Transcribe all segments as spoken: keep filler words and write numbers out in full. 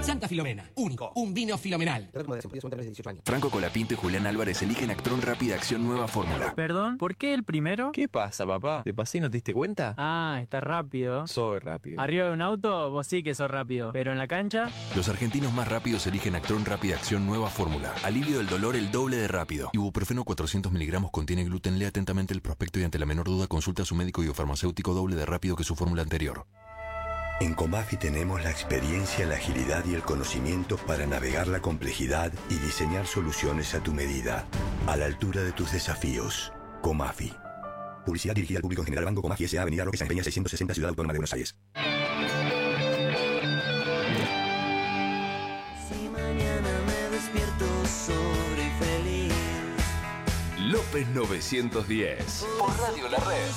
Santa Filomena, único, un vino filomenal. Franco Colapinto y Julián Álvarez eligen Actron Rápida Acción Nueva Fórmula. Perdón, ¿por qué el primero? ¿Qué pasa, papá? ¿Te pasé y no te diste cuenta? Ah, está rápido. Soy rápido. Arriba de un auto, vos sí que sos rápido. Pero en la cancha... Los argentinos más rápidos eligen Actron Rápida Acción Nueva Fórmula. Alivio del dolor el doble de rápido. Ibuprofeno cuatrocientos miligramos contiene gluten. Lea atentamente el prospecto y ante la menor duda consulta a su médico y o farmacéutico doble de rápido que su fórmula anterior. En Comafi tenemos la experiencia, la agilidad y el conocimiento para navegar la complejidad y diseñar soluciones a tu medida, a la altura de tus desafíos. Comafi. Publicidad dirigida al público en general. Banco Comafi S A. Avenida Roque Sáenz Peña seiscientos sesenta, Ciudad Autónoma de Buenos Aires. Si mañana me despierto sobre feliz. López novecientos diez. Por Radio La Red.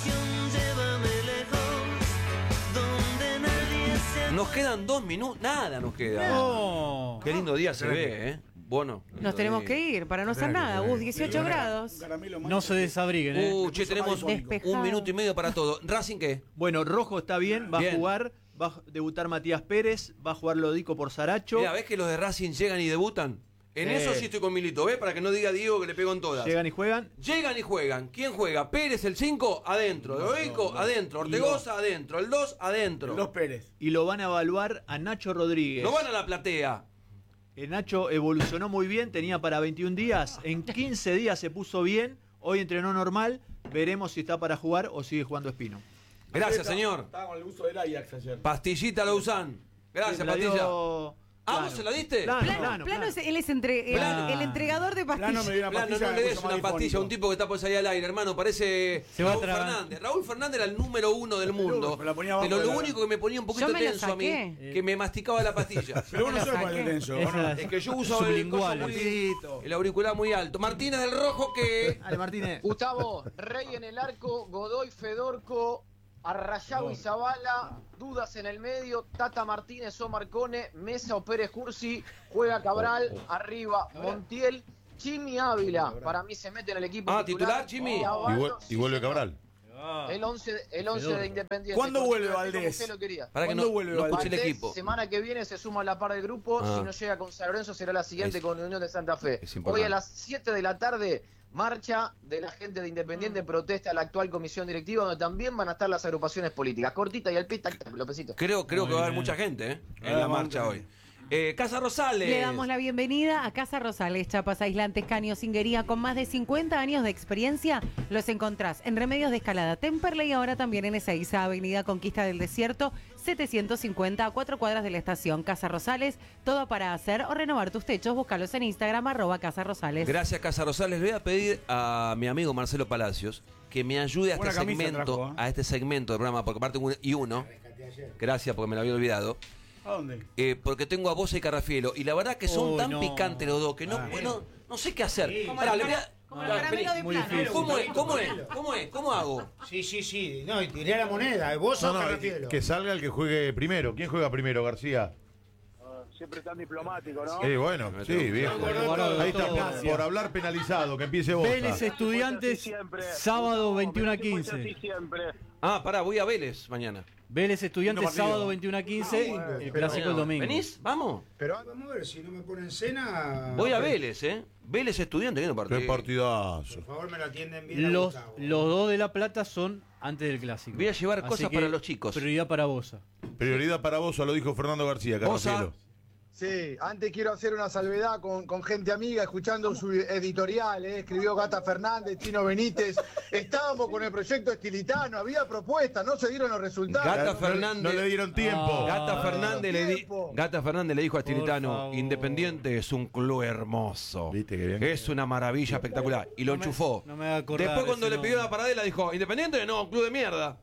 Nos quedan dos minutos. Nada nos queda. No. Qué lindo día se ve, ¿eh? Bueno. Nos tenemos que ir para no hacer nada. Gus, dieciocho grados. No se desabriguen, ¿eh? Uh, che, tenemos Despejado. un minuto y medio para todo. ¿Racing qué? Bueno, Rojo está bien, va Bien. a jugar, va a debutar Matías Pérez, va a jugar Lodico por Saracho. Mira, ¿ves que los de Racing llegan y debutan? En Sí. eso sí estoy con Milito, ¿ves? Para que no diga Diego que le pegó en todas. Llegan y juegan. Llegan y juegan. ¿Quién juega? Pérez el cinco, adentro. Lodico, adentro. Ortegoza, adentro. El dos, adentro. Los Pérez. Y lo van a evaluar a Nacho Rodríguez. No van a la platea. Eh, Nacho evolucionó muy bien, tenía para veintiún días. En quince días se puso bien. Hoy entrenó normal. Veremos si está para jugar o sigue jugando Espino. Gracias, señor. Estaba con el uso del Ajax ayer. Pastillita Lausanne. Gracias, Sí, me la Pastilla. dio Ah, Plano. ¿vos se la diste? Plano, Plano, plano, Plano plano. es, él es entre, el, Plano. el entregador de pastillas. Plano me dio una Plano, pastilla. no le me des puso una malifónico. pastilla a un tipo que está por salir al aire, hermano. Parece Se va Raúl a tragar. Fernández. Raúl Fernández era el número uno del mundo. Me la ponía abajo Pero de lo la- único que me ponía un poquito Yo me la tenso a mí, saqué. que me masticaba la pastilla. Pero vos no Me la sos cuál es saqué. tenso. Esa ¿o no? es- Es que yo uso el, Sublingual. coso muy- el auricular muy alto. Martínez del Rojo que... Dale, Martínez. Gustavo, Rey en el arco, Godoy, Fedorco, Arrayado y Zavala, dudas en el medio, Tata Martínez o Marcone, Mesa o Pérez Cursi, juega Cabral, arriba Montiel, Jimmy Ávila, para mí se mete en el equipo Ah, titular, Jimmy. y Avaldo, Y, vuel- y vuelve sí, Cabral. El once, el once de Independiente. ¿Cuándo Continúe, vuelve como Valdés? usted lo quería. Para que ¿Cuándo no, vuelve no escuche el Valdés, equipo. semana que viene se suma a la par del grupo. Ah. Si no llega con San Lorenzo, será la siguiente Es- con Unión de Santa Fe. es importante. Hoy a las siete de la tarde, marcha de la gente de Mm. Independiente, protesta a la actual comisión directiva, donde también van a estar las agrupaciones políticas. Cortita y al pie, tac, tac, Lópezito. Creo, creo Muy que va a haber bien. mucha gente ¿eh? en Ah, la vamos marcha también. hoy. Eh, Casa Rosales. Le damos la bienvenida a Casa Rosales, chapas aislantes, caños, cinguería. Con más de cincuenta años de experiencia, los encontrás en Remedios de Escalada, Temperley y ahora también en Ezeiza, Avenida Conquista del Desierto, setecientos cincuenta, a cuatro cuadras de la estación. Casa Rosales, todo para hacer o renovar tus techos. Búscalos en Instagram, arroba Casa Rosales. Gracias, Casa Rosales. Le voy a pedir a mi amigo Marcelo Palacios que me ayude a Buena este camisa segmento, trajo, ¿eh? a este segmento del programa, porque aparte un y uno. Gracias, porque me lo había olvidado. ¿A dónde? Eh, porque tengo a Bosa y Carrafielo. Y la verdad que son Oh, tan no. picantes los dos que no, Ah, bueno, no sé qué hacer. Como Pará, el le voy a- cara- como el Pará, caramelo vení. de Muy Plano. difícil. ¿Cómo es? ¿Cómo es? ¿Cómo es? ¿Cómo hago? Sí, sí, sí. No, y tiré la moneda. ¿Vos No, sos no, Carrafielo? que salga el que juegue primero. ¿Quién juega primero, García? Siempre tan diplomático, ¿no? Eh, bueno, sí, viejo. Ahí está, por, por hablar penalizado, que empiece Bosa. Vélez Estudiantes, sábado veintiuno a Siempre quince. así siempre. Ah, pará, voy a Vélez mañana. Vélez Estudiantes, Lindo partido. sábado veintiuno a quince. Ah, El bueno. clásico el domingo. ¿Venís? ¿Vamos? Pero vamos a ver, si no me ponen cena... Voy a Vélez, ¿eh? Vélez Estudiante, ¿qué no partido? Qué partidazo. Por favor, me lo atienden bien a Los, Gustavo. los dos de La Plata son antes del clásico. Voy a llevar Así cosas que para los chicos. Prioridad para Bosa. Prioridad para Bosa, lo dijo Fernando García, Bosa. Carrafielo. Sí, antes quiero hacer una salvedad con, con gente amiga, escuchando su editorial, ¿eh? Escribió Gata Fernández, Chino Benítez. Estábamos con el proyecto estilitano, había propuestas, no se dieron los resultados. Gata No- Fernández. No le dieron tiempo. Gata Ah, Fernández le di- tiempo. Gata Fernández le dijo a Por Estilitano, favor. Independiente es un club hermoso. ¿Viste qué bien? Es una maravilla espectacular. Y lo No me- enchufó. no me haga acordar Después cuando ese le pidió nombre. la paradela dijo, Independiente no, un club de mierda.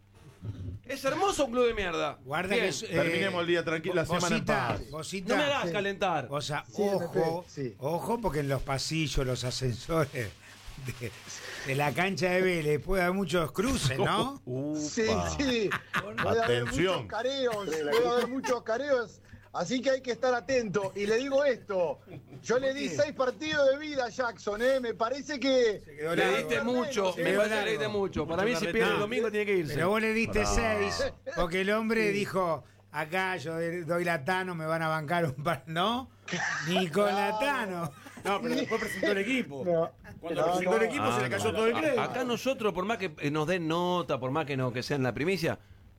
Es hermoso un club de mierda. Guarda Bien. que... es, eh, Terminemos el día tranquilo, la semana en Bosita, paz. Bosita. No me hagas Sí. calentar. O sea, Sí, ojo, sí. ojo, porque en los pasillos, los ascensores de, de la cancha de Vélez puede haber muchos cruces, ¿no? Sí, sí. Puede haber Atención. muchos careos, puede haber muchos careos. Así que hay que estar atento. Y le digo esto, yo le di seis partidos de vida a Jackson, ¿eh? Me parece que... quedó Le largo. diste mucho, Se me quedó parece que le largo. diste mucho. Para Mucho mí si carretón. pierde el domingo tiene que irse. Pero vos le diste Bravo. seis, porque el hombre dijo, acá yo doy la Tano, me van a bancar un par. ¿No? Ni con la Tano. No, pero después presentó el equipo. No. Cuando No, presentó no. el equipo Ah, se le cayó no. todo el crédito. Acá nosotros, por más que eh, nos den nota, por más que no que sea en la primicia,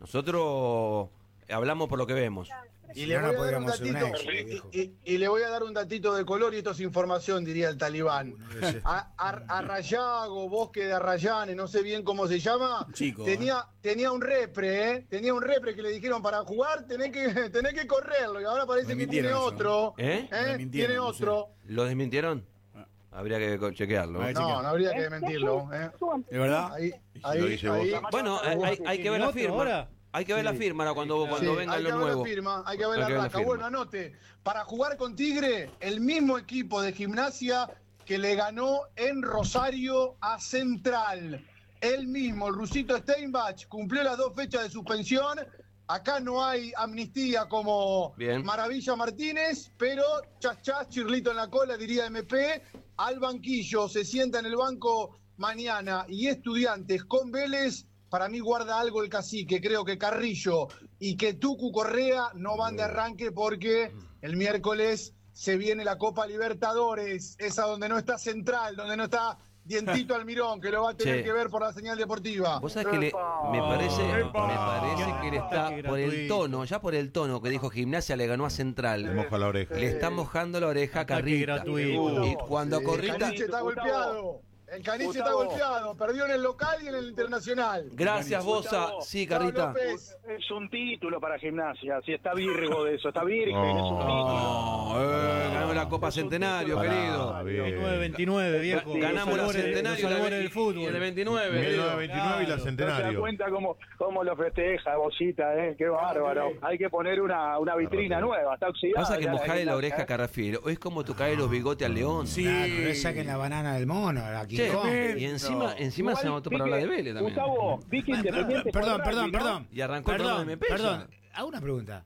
nosotros hablamos por lo que vemos. Y le, voy a dar un datito, y, y- y le voy a dar un datito de color, y esto es información, diría el talibán. A, a- Arrayago, Bosque de Arrayanes, no sé bien cómo se llama, Chico, tenía, tenía un repre, ¿eh? Tenía un repre que le dijeron para jugar tenés que, tenés que correrlo, y ahora parece Me que tiene mintieron eso. otro. ¿Eh? Me ¿eh? mintieron, Tiene no sé. otro. ¿Lo desmintieron? Habría que co- chequearlo. Ahí No, no habría que desmentirlo. ¿eh? ¿De verdad? Ahí, Y si lo ahí, dice ahí. vos. Bueno, hay, hay- hay que ver la ¿Otro firma. ahora? Hay que ver la firma ahora cuando, cuando Sí, venga hay lo que ver nuevo. la firma, hay que ver Hay la que ver la raca. firma. Bueno, anote, para jugar con Tigre, el mismo equipo de Gimnasia que le ganó en Rosario a Central. El mismo, el rusito Steinbach, cumplió las dos fechas de suspensión. Acá no hay amnistía como Bien. Maravilla Martínez, pero chas chas, chirlito en la cola, diría M P, al banquillo, se sienta en el banco mañana. Y Estudiantes con Vélez, para mí guarda algo el cacique. Creo que Carrillo y que Tucu Correa no van de arranque porque el miércoles se viene la Copa Libertadores, esa donde no está Central, donde no está Dientito Almirón, que lo va a tener Sí. que ver por la señal deportiva. Vos sabés que le- me parece, me parece que le está Ataque por el gratuito. tono, ya por el tono que dijo Gimnasia le ganó a Le Central. moja la oreja. Le está mojando la oreja a Ataque Carrita. gratuito. Y cuando El Corrita. Caniche está golpeado. El Caniche está golpeado. Perdió en el local y en el internacional. Gracias, Bosa. Sí, Carrita. López. Es un título para Gimnasia, si está virgo de eso, está virgen, es un título. No, eh, ganamos la Copa Centenario, Pará, querido. bien. veintinueve veintinueve, viejo. Ganamos la Los albores- Centenario los y albores la- del fútbol. y el veintinueve. mil querido. novecientos veintinueve y la Claro. No se da Centenario. cuenta cómo, cómo lo festeja, Bocita, ¿eh? Qué bárbaro. Hay que poner una, una vitrina nueva, está oxidada. Pasa que ya mojarle la Gimnasia, oreja a ¿eh? Carrafiel es como tocarle los bigotes al león. Sí. Claro, no le saquen la banana del mono, a King Che, Kong. y encima, encima Igual, se anotó vi para que- hablar de Vélez también. Gustavo, vi que Independiente Perdón, fue perdón, rugby, ¿no? perdón. Y arrancó el programa Perdón, de M P ya. perdón. Hago una pregunta.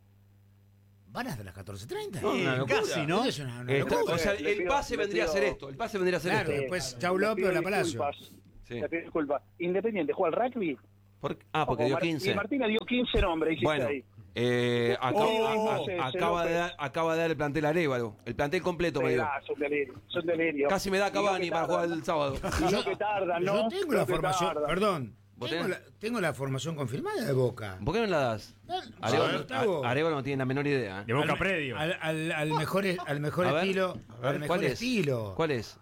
¿Van hasta las catorce treinta? No, una locura. Casi, ¿no? Eso es una, una Está- locura. o sea, Le el pido- pase le vendría a pido- ser esto. El pase vendría a ser Claro, esto. después Le Chau pido López o La Palacio. disculpas, Sí. Le pido disculpas. Independiente juega al rugby. Por- ah, porque Ojo, dio Mar- quince. Y Martina dio quince nombres, hiciste Bueno, ahí. eh, acaba, Oh, a- a- sí, acaba, sí, de López. dar, acaba de dar el plantel Arévalo. El plantel completo me dio. Ah, es un delirio, es un delirio. Casi me da Y lo Cavani que para jugar tardan. el sábado. Y lo que tardan, ¿no? Yo tengo la Lo que formación, tardan. perdón. ¿Vos Tengo tenés? la, tengo la formación confirmada de Boca. ¿Por qué no la das? Dale, Arévalo, Gustavo. a- Arévalo no tiene la menor idea. ¿eh? De Boca Al- Predio. Al, al- al mejor, al mejor A ver, estilo. a ver, al mejor ¿cuál es? estilo. ¿Cuál es?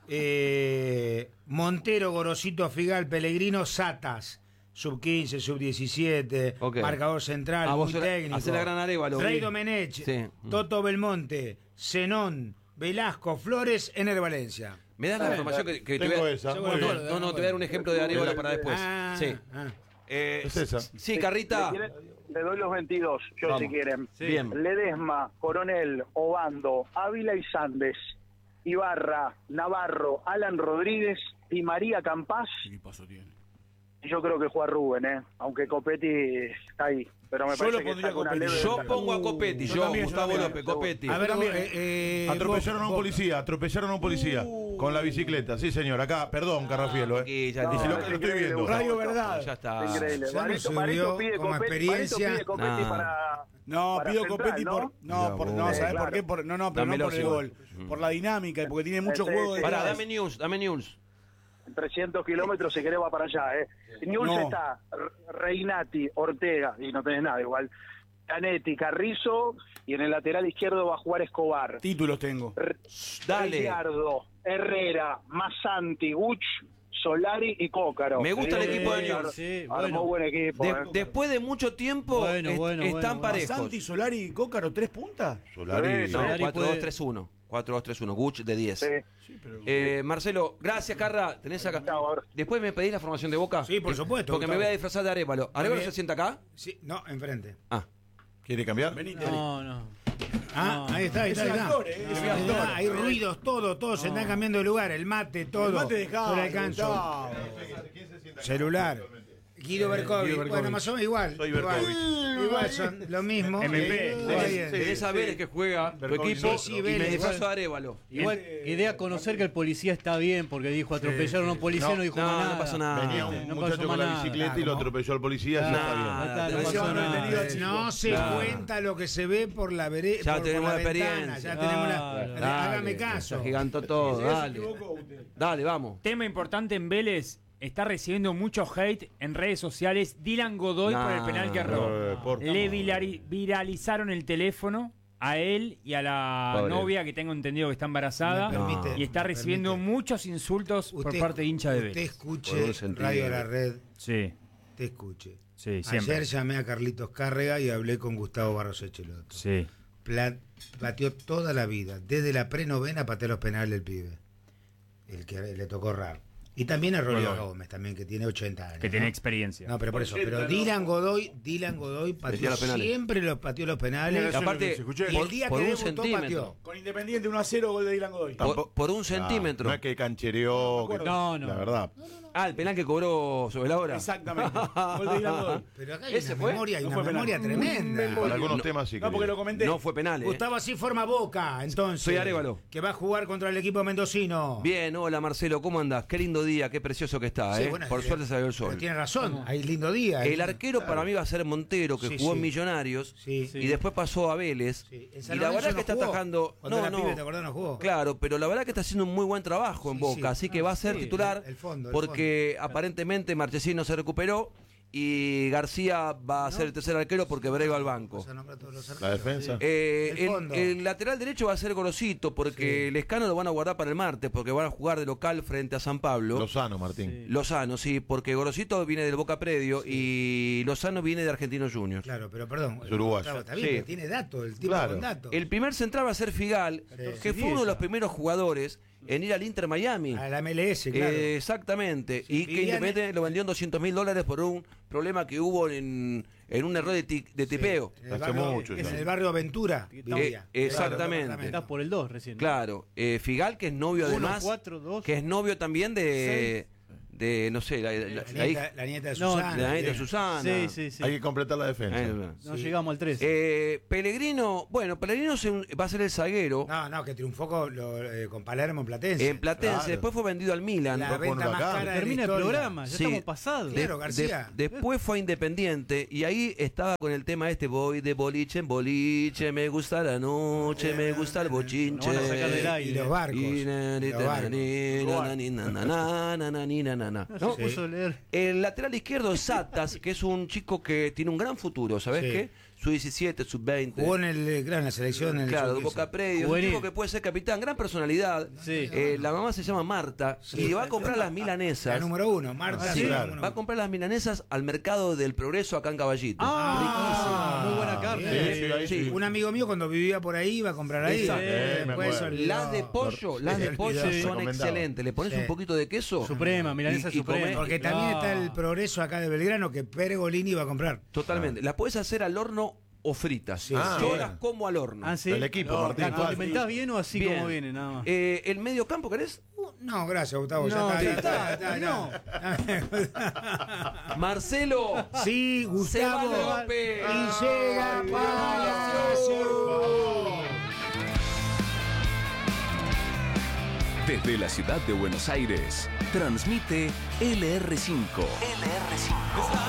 Eh, Montero, Gorosito, Figal, Pellegrino, Satas. Sub quince, sub diecisiete, Ok. marcador central, Ah, vos muy sos la- técnico. hacés la gran Arévalo. Rey Sí. Domenech, Sí. Toto Belmonte, Zenón, Velasco, Flores, Ener Valencia. ¿Me das la información que, que te Tengo voy a... esa. Seguro Muy todo, bien. No, no, te voy a dar un ejemplo de Arévalo para después. Ah, Sí. ah. Eh, Es esa. Sí, Carrita. ¿Le, quieren? Le doy los veintidós, yo Vamos. si quieren. Bien. Ledesma, Coronel, Obando, Ávila y Sandes, Ibarra, Navarro, Alan Rodríguez y María Campás. ¿Qué paso tiene? Yo creo que juega Rubén, ¿eh? Aunque Copetti está ahí. Pero me Yo parece lo que pondría está con una Copetti. leve Yo ventaja. pongo a Copetti, Yo yo, también, yo Gustavo también. López, Copetti. A ver, también. eh, eh, Atropellaron a un vos- policía, atropellaron a un policía con la bicicleta. Sí, señor. Acá, perdón, Carrafielo. Aquí Eh. ya No, Y si lo, es lo estoy increíble, viendo. Gustavo. Radio Verdad. Ya está. Increíble. Ya me Barito, subió Barito pide como Copetti, experiencia. Barito pide Copetti No. para... No, para pido Central, Copetti ¿no? por. No, por, no, vos. ¿sabés Claro. por qué? Por, no, no, pero Dámelo, no por el sí. gol. Por la dinámica y porque tiene mucho Sí, juego de. sí. Pará, dame news, dame news. trescientos kilómetros si querés va para allá, ¿eh? Newell's No. está R- Reinati, Ortega, y no tenés nada igual. Canetti, Carrizo, y en el lateral izquierdo va a jugar Escobar. Títulos tengo. R- Dale. Ricardo, Herrera, Massanti, Guch, Solari y Cócaro. Me gusta el Sí, equipo de ar- Newell's. Sí, Armó bueno. buen equipo. De- ¿eh? después de mucho tiempo Bueno, est- bueno, están bueno, parejos. Santi, Solari y Cócaro, tres puntas. Solari. Sí, No, Solari cuatro dos puede- tres uno. cuatro dos tres uno. Guch de diez. Sí. Eh, Marcelo, gracias, Carra. Tenés acá. Después me pedís la formación de Boca. Sí, por Eh, supuesto, Porque me Gustavo. voy a disfrazar de Arévalo. ¿Arévalo bien. se sienta acá? Sí, no, enfrente. Ah. ¿Quiere cambiar? No, no. Ah, No. ahí está, ahí Es está. un ahí está. actor, ¿eh? Es un Ah, actor. hay ruidos, todo, todo, se están cambiando de lugar, el mate, todo. El mate de No le Javi, alcanzo. Gustavo. Celular. Guido Berkovic. Berkovic. Bueno, más o menos igual. Soy igual, Berkovic. igual son lo mismo. M P. Eh, Tenés, bien. tenés a Vélez que juega tu equipo Sí, sí, y Vélez. me paso a Arevalo. Igual idea conocer que el policía está bien porque dijo atropellaron a un policía, no, No, dijo no, más no nada. pasó nada. Venía un No muchacho pasó con más la nada. bicicleta y lo atropelló al policía. Nada, sí, está bien. nada, No pasó nada. No se Claro. cuenta lo que se ve por la vereda. Ya por, tenemos por la ventana, experiencia. Ya tenemos la. Claro. Hágame caso. Se gigantó todo, dale. Dale, vamos. Tema importante en Vélez. Está recibiendo mucho hate en redes sociales. Dylan Godoy Nah. por el penal que erró. Eh, por- Le virali- viralizaron el teléfono a él y a la Pobre. novia, que tengo entendido que está embarazada. Me permite- y está me recibiendo permite. muchos insultos por Usted- parte de hincha de Usted Vélez. Por un escuche sentido. Radio La Red. Sí, Te escuche. sí, siempre. Ayer llamé a Carlitos Cárrega y hablé con Gustavo Barros Echeloto. Sí. Pla- Pateó toda la vida. Desde la prenovena pateó los penales del pibe. El que le tocó raro. Y también a Rolio Bueno. Gómez, también, que tiene ochenta años. Que tiene ¿no? experiencia. No, pero por eso. Pero Dylan Godoy, Dylan Godoy Metía pateó los penales. siempre los pateó los penales. Y aparte, y el día por que un debutó centímetro. pateó. Con Independiente uno a cero, gol de Dylan Godoy. Por, por un Ah, centímetro. No es que canchereó. que- No, no. La verdad. Ah, el penal que cobró sobre la hora. Exactamente. Gol de Dylan Godoy. Pero acá hay ¿Ese una fue? memoria, hay No una fue penal. memoria tremenda. Para algunos No, temas sí. No, porque que- lo comenté. No fue penal, eh. Gustavo así forma Boca, entonces. Soy Arévalo. Que va a jugar contra el equipo mendocino. Bien, hola Marcelo, ¿cómo andás? Qué lindo día, qué precioso que está, Sí, ¿eh? bueno, Por eh, suerte salió el Pero sol. tiene razón, hay lindo día. El arquero para mí va a ser Montero, que Sí, jugó sí. en Millonarios Sí. y después pasó a Vélez. Sí. En Y San la Lorenzo verdad no que está jugó. atajando. Cuando No, era no. pibe, ¿te acordás? No jugó. Claro, pero la verdad que está haciendo un muy buen trabajo en Sí, Boca, sí. así que va a ser Sí, titular el fondo, el porque aparentemente Marchesín no se recuperó y García va a ser el tercer arquero porque Brey va al banco. La defensa. Eh, El el, fondo. el lateral derecho va a ser Gorosito porque el Escano lo van a guardar para el martes porque van a jugar de local frente a San Pablo. Lozano, Martín. Lozano, sí, porque Gorosito viene del Boca Predio y Lozano viene de Argentinos Juniors. Claro, pero perdón. Es uruguayo. Gustavo, está bien, Sí. pero tiene datos, el tipo Claro. con datos. El primer central va a ser Figal, que fue uno de los primeros jugadores en ir al Inter Miami. A la M L S, claro. Eh, exactamente. y que Viviane- Independiente lo vendió en doscientos mil dólares por un problema que hubo en, en un error de, ti- de tipeo. En el barrio, en el barrio Aventura vivía. Eh, exactamente. Estás por el dos recién. ¿no? Claro. Eh, Figal, que es novio Uno, además. cuatro, dos, que es novio también de. de no sé, la, la- la La hija. nieta, la nieta de No, Susana. de la nieta de sí. Susana. Sí, sí, sí. Hay que completar la defensa. Eh, No llegamos al tres. eh, Pellegrino, bueno, Pellegrino se- va a ser el zaguero No, no, que triunfó con, lo- eh, con Palermo en Platense. en Platense, Claro. después fue vendido al Milan. La Lo venta ponen más acá. cara de la Termina el historia. programa, ya Sí. estamos pasados. Claro, De- García. de- después fue a Independiente y ahí estaba con el tema este, voy de boliche en boliche, me gusta la noche, me gusta el bochinche. Nos van a sacar del aire. Y los barcos. Y na- Y los barcos. ni- na- na- ni- na- na- na- na- na- ni- na- na- na. No ¿No? se puso a leer. El lateral izquierdo es Satas, que es un chico que tiene un gran futuro, ¿sabes Sí. qué? Sub diecisiete, sub veinte. Jugó en, el, claro, en la selección. En el Claro, de sub quince. Boca Predio. Es un Juvenil. chico que puede ser capitán, gran personalidad. Sí. Eh, la mamá se llama Marta y va a comprar las milanesas. La número uno, Marta. Sí, sí, la va número a comprar las milanesas al mercado del Progreso acá en Caballito. Ah, muy buena carne. bien. Sí, ahí sí. uno. Un amigo mío cuando vivía por ahí iba a comprar ahí. Exacto. Eh, Eh, me después acuerdo. olvidó. Las de pollo, las de Se pollo olvidó. son Recomendado. excelentes. Le pones Sí. un poquito de queso. Suprema, milanesa y- y suprema. comés- Porque también No. está el progreso acá de Belgrano que Pergolini iba a comprar. Totalmente. Las puedes hacer al horno o fritas. Sí, Ah, Yo bueno. las como al horno. Ah, sí. El equipo, No, Martín. ¿La condimentás bien o así Bien. como viene? Nada más. Eh, ¿El medio campo querés? Uh, no, gracias, Gustavo. No, ya sí, está, está, ya está, Marcelo. Sí, Gustavo. Se va López. Y llega Palacio. Desde la ciudad de Buenos Aires, transmite L R cinco. L R cinco.